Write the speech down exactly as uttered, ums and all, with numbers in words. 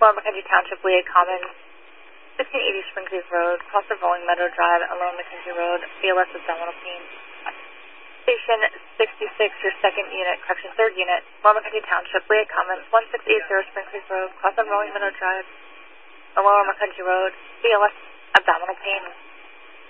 Lower McKenzie Township, Leah Commons, fifteen eighty Springcreek Road, cross of Rolling Meadow Drive, and Lower McKenzie Road, B L S abdominal pain. Station sixty-six, your second unit, correction, third unit, Lower McKenzie Township, Leah Commons, one six eight zero Springcreek Road, cross of Rolling Meadow Drive, and Lower McKenzie Road, B L S abdominal pain.